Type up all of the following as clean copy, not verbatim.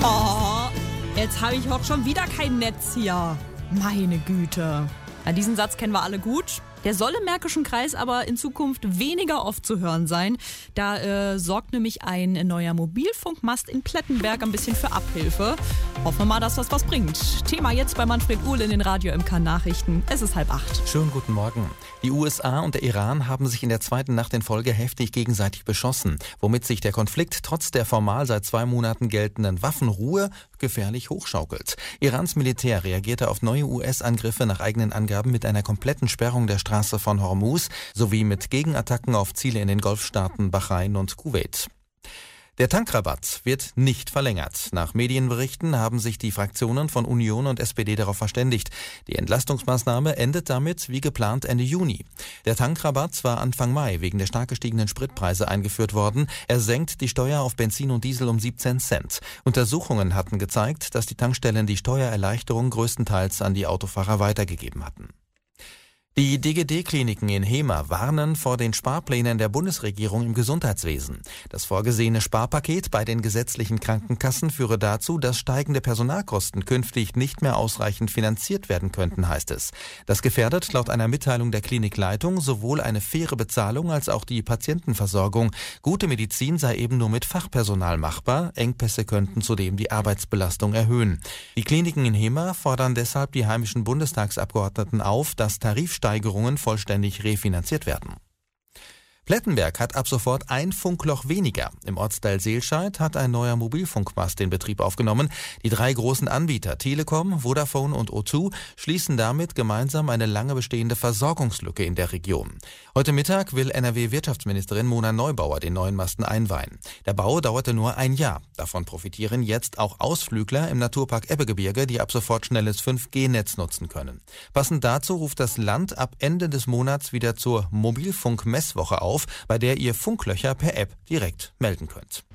Oh, jetzt habe ich auch schon wieder kein Netz hier. Meine Güte. Ja, diesen Satz kennen wir alle gut. Der soll im Märkischen Kreis aber in Zukunft weniger oft zu hören sein. Da sorgt nämlich ein neuer Mobilfunkmast in Plettenberg ein bisschen für Abhilfe. Hoffen wir mal, dass das was bringt. Thema jetzt bei Manfred Uhl in den Radio MK Nachrichten. Es ist 7:30. Schönen guten Morgen. Die USA und der Iran haben sich in der zweiten Nacht in Folge heftig gegenseitig beschossen, womit sich der Konflikt trotz der formal seit 2 Monaten geltenden Waffenruhe gefährlich hochschaukelt. Irans Militär reagierte auf neue US-Angriffe nach eigenen Angaben mit einer kompletten Sperrung der Straße von Hormuz sowie mit Gegenattacken auf Ziele in den Golfstaaten Bahrain und Kuwait. Der Tankrabatt wird nicht verlängert. Nach Medienberichten haben sich die Fraktionen von Union und SPD darauf verständigt. Die Entlastungsmaßnahme endet damit wie geplant Ende Juni. Der Tankrabatt war Anfang Mai wegen der stark gestiegenen Spritpreise eingeführt worden. Er senkt die Steuer auf Benzin und Diesel um 17 Cent. Untersuchungen hatten gezeigt, dass die Tankstellen die Steuererleichterung größtenteils an die Autofahrer weitergegeben hatten. Die DGD-Kliniken in Hemer warnen vor den Sparplänen der Bundesregierung im Gesundheitswesen. Das vorgesehene Sparpaket bei den gesetzlichen Krankenkassen führe dazu, dass steigende Personalkosten künftig nicht mehr ausreichend finanziert werden könnten, heißt es. Das gefährdet laut einer Mitteilung der Klinikleitung sowohl eine faire Bezahlung als auch die Patientenversorgung. Gute Medizin sei eben nur mit Fachpersonal machbar. Engpässe könnten zudem die Arbeitsbelastung erhöhen. Die Kliniken in Hemer fordern deshalb die heimischen Bundestagsabgeordneten auf, dass Tarifsteigerungen vollständig refinanziert werden. Plettenberg hat ab sofort ein Funkloch weniger. Im Ortsteil Seelscheid hat ein neuer Mobilfunkmast den Betrieb aufgenommen. Die 3 großen Anbieter Telekom, Vodafone und O2 schließen damit gemeinsam eine lange bestehende Versorgungslücke in der Region. Heute Mittag will NRW-Wirtschaftsministerin Mona Neubauer den neuen Masten einweihen. Der Bau dauerte nur ein Jahr. Davon profitieren jetzt auch Ausflügler im Naturpark Ebbegebirge, die ab sofort schnelles 5G-Netz nutzen können. Passend dazu ruft das Land ab Ende des Monats wieder zur Mobilfunk-Messwoche auf, bei der ihr Funklöcher per App direkt melden könnt.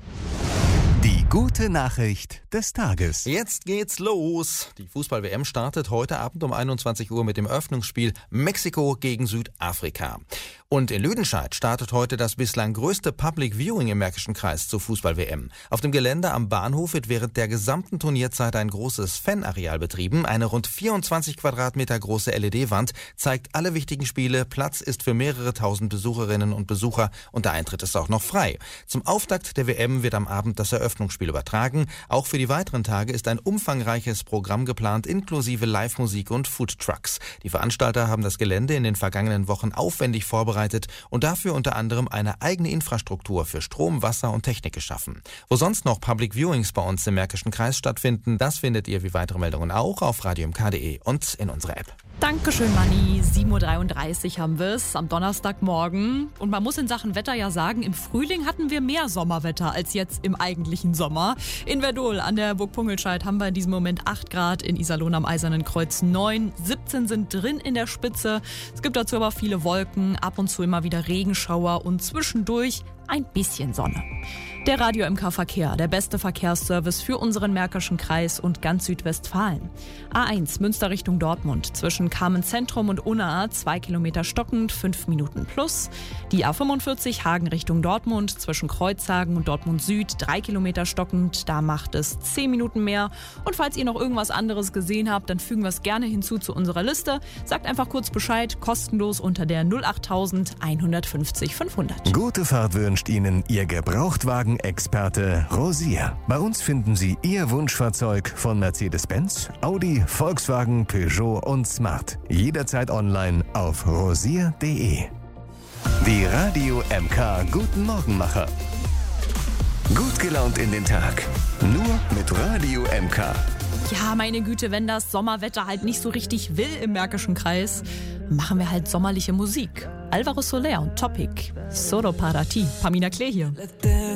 Die gute Nachricht des Tages. Jetzt geht's los. Die Fußball-WM startet heute Abend um 21 Uhr mit dem Eröffnungsspiel Mexiko gegen Südafrika. Und in Lüdenscheid startet heute das bislang größte Public Viewing im Märkischen Kreis zur Fußball-WM. Auf dem Gelände am Bahnhof wird während der gesamten Turnierzeit ein großes Fanareal betrieben. Eine rund 24 Quadratmeter große LED-Wand zeigt alle wichtigen Spiele. Platz ist für mehrere tausend Besucherinnen und Besucher und der Eintritt ist auch noch frei. Zum Auftakt der WM wird am Abend das Eröffnungsspiel übertragen. Auch für die weiteren Tage ist ein umfangreiches Programm geplant, inklusive Live-Musik und Foodtrucks. Die Veranstalter haben das Gelände in den vergangenen Wochen aufwendig vorbereitet und dafür unter anderem eine eigene Infrastruktur für Strom, Wasser und Technik geschaffen. Wo sonst noch Public Viewings bei uns im Märkischen Kreis stattfinden, das findet ihr wie weitere Meldungen auch auf radiomk.de und in unserer App. Dankeschön, Manni. 7:33 Uhr haben wir es am Donnerstagmorgen. Und man muss in Sachen Wetter ja sagen, im Frühling hatten wir mehr Sommerwetter als jetzt im eigentlichen Sommer. In Verdol an der Burg Pungelscheid haben wir in diesem Moment 8 Grad, in Iserlohn am Eisernen Kreuz 9, 17 sind drin in der Spitze. Es gibt dazu aber viele Wolken, ab und zu immer wieder Regenschauer und zwischendurch ein bisschen Sonne. Der Radio MK Verkehr, der beste Verkehrsservice für unseren Märkischen Kreis und ganz Südwestfalen. A1 Münster Richtung Dortmund zwischen Carmen-Zentrum und Unna 2 Kilometer stockend, 5 Minuten plus. Die A45 Hagen Richtung Dortmund zwischen Kreuzhagen und Dortmund Süd 3 Kilometer stockend, da macht es 10 Minuten mehr. Und falls ihr noch irgendwas anderes gesehen habt, dann fügen wir es gerne hinzu zu unserer Liste. Sagt einfach kurz Bescheid, kostenlos unter der 08000 150 500. Gute Fahrt wünscht Ihnen Ihr Gebrauchtwagen-Experte Rosier. Bei uns finden Sie Ihr Wunschfahrzeug von Mercedes-Benz, Audi, Volkswagen, Peugeot und Smart. Jederzeit online auf rosier.de. Die Radio MK Guten Morgenmacher. Gut gelaunt in den Tag. Nur mit Radio MK. Ja, meine Güte, wenn das Sommerwetter halt nicht so richtig will im Märkischen Kreis, machen wir halt sommerliche Musik. Alvaro Soler und Topic. Solo para ti. Pamina Klee hier.